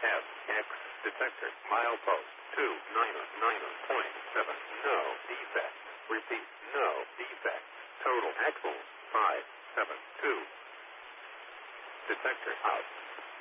FX detector. Milepost 299.7. No defect. Repeat, no defect. Total axles 572. Detector out.